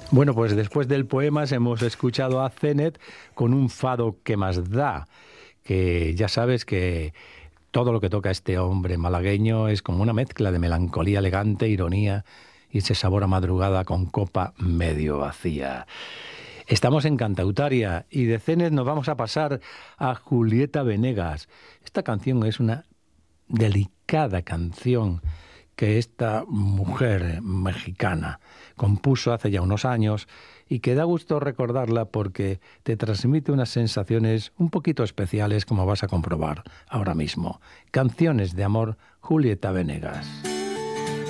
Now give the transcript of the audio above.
Bueno, pues después del poemas hemos escuchado a Zenet con un fado que más da, que ya sabes que todo lo que toca este hombre malagueño es como una mezcla de melancolía elegante, ironía y ese sabor a madrugada con copa medio vacía. Estamos en Cantautaria y de Zenet nos vamos a pasar a Julieta Venegas. Esta canción es una delicada canción que esta mujer mexicana compuso hace ya unos años y que da gusto recordarla porque te transmite unas sensaciones un poquito especiales como vas a comprobar ahora mismo. Canciones de amor, Julieta Venegas.